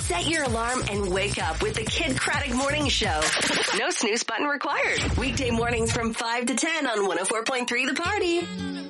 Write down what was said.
Set your alarm and wake up with the Kid Craddock Morning Show. No snooze button required. Weekday mornings from 5 to 10 on 104.3 The Party.